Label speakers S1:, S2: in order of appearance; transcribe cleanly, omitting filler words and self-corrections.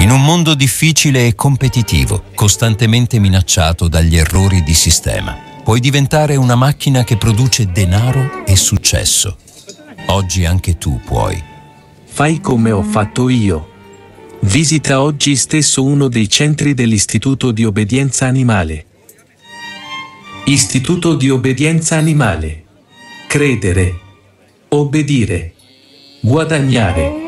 S1: In un mondo difficile e competitivo, costantemente minacciato dagli errori di sistema, puoi diventare una macchina che produce denaro e successo. Oggi anche tu puoi.
S2: Fai come ho fatto io. Visita oggi stesso uno dei centri dell'Istituto di Obbedienza Animale. Istituto di Obbedienza Animale. Credere. Obbedire. Guadagnare.